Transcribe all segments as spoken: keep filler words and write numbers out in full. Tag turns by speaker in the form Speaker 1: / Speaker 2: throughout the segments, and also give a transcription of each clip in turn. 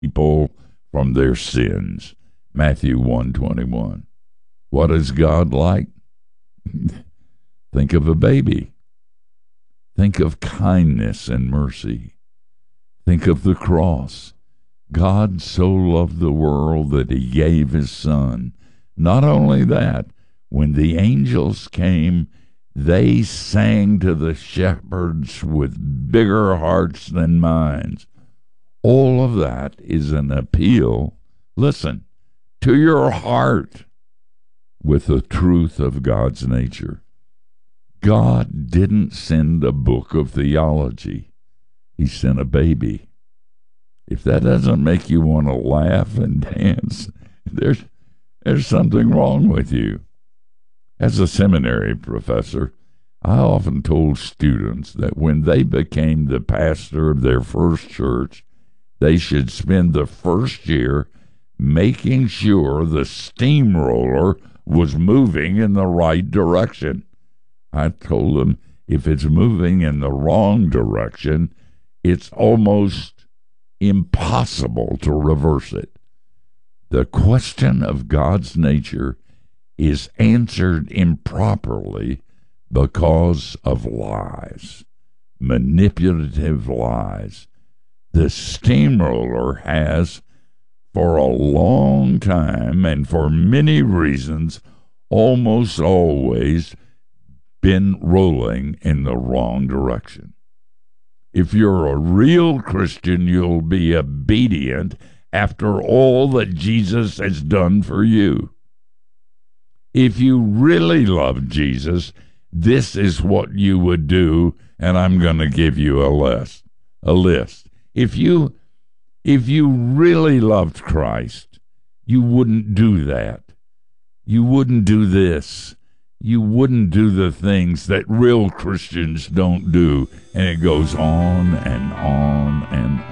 Speaker 1: people from their sins. Matthew one twenty-one. What is God like? Think of a baby. Think of kindness and mercy. Think of the cross. God so loved the world that he gave his son. Not only that, when the angels came, they sang to the shepherds with bigger hearts than mine. All of that is an appeal, listen, to your heart with the truth of God's nature. God didn't send a book of theology. He sent a baby. If that doesn't make you want to laugh and dance, there's, there's something wrong with you. As a seminary professor, I often told students that when they became the pastor of their first church, they should spend the first year making sure the steamroller was moving in the right direction. I told them if it's moving in the wrong direction, it's almost impossible to reverse it. The question of God's nature is answered improperly because of lies, manipulative lies. The steamroller has, for a long time and for many reasons, almost always been rolling in the wrong direction. If you're a real Christian, you'll be obedient after all that Jesus has done for you. If you really love Jesus, this is what you would do, and I'm going to give you a list. A list. If you if you really loved Christ, you wouldn't do that. You wouldn't do this. You wouldn't do the things that real Christians don't do, and it goes on and on and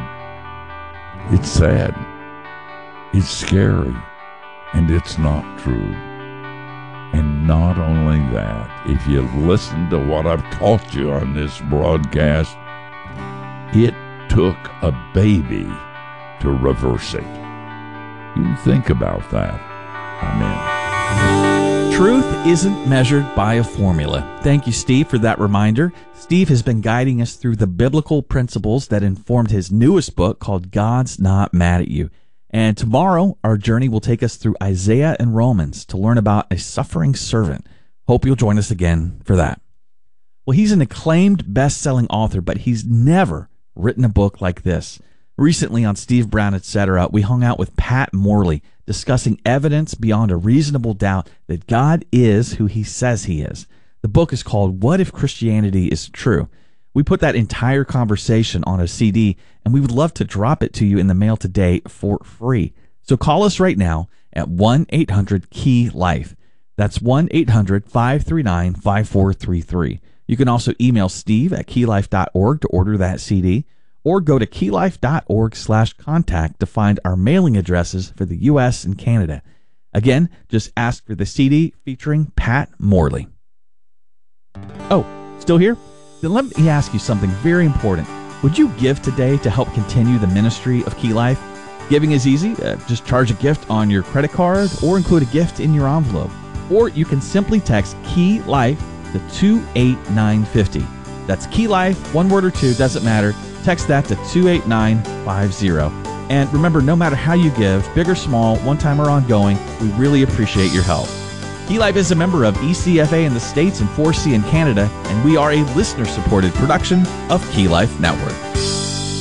Speaker 1: on. It's sad. It's scary, and it's not true. And not only that, if you listen to what I've taught you on this broadcast, it took a baby to reverse it. You think about that. Amen.
Speaker 2: Truth isn't measured by a formula. Thank you, Steve, for that reminder. Steve has been guiding us through the biblical principles that informed his newest book called God's Not Mad at You. And tomorrow, our journey will take us through Isaiah and Romans to learn about a suffering servant. Hope you'll join us again for that. Well, he's an acclaimed best-selling author, but he's never written a book like this. Recently on Steve Brown, et cetera, we hung out with Pat Morley discussing evidence beyond a reasonable doubt that God is who he says he is. The book is called What If Christianity is True? We put that entire conversation on a C D, and we would love to drop it to you in the mail today for free. So call us right now at one eight hundred key life. That's one eight hundred five three nine five four three three. You can also email Steve at key life dot org to order that C D, or go to key life dot org slash contact to find our mailing addresses for the U S and Canada. Again, just ask for the C D featuring Pat Morley. Oh, still here? Then let me ask you something very important. Would you give today to help continue the ministry of Key Life? Giving is easy. Uh, just charge a gift on your credit card or include a gift in your envelope. Or you can simply text Key Life to two eight nine five zero. That's Key Life, one word or two, doesn't matter. Text that to two eight nine five zero. And remember, no matter how you give, big or small, one time or ongoing, we really appreciate your help. Key Life is a member of E C F A in the States and four C in Canada, and we are a listener-supported production of Key Life Network.